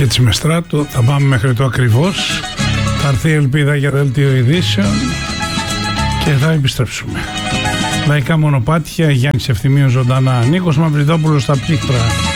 έτσι με Στράτο. Θα πάμε μέχρι το ακριβώς. Θα έρθει η Ελπίδα για δελτίο ειδήσεων και θα επιστρέψουμε. Λαϊκά μονοπάτια, Γιάννης Ευθυμίου ζωντανά, Νίκος Μαυριδόπουλος στα πλήκτρα.